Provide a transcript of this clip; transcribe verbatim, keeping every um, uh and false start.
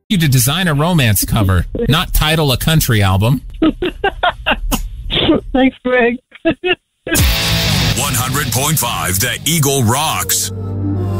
you to design a romance cover, not title a country album. Thanks, Greg. one hundred point five The Eagle rocks.